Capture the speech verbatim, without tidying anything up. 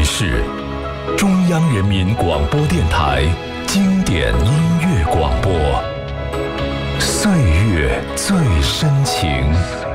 是中央人民广播电台经典音乐广播，岁月最深情。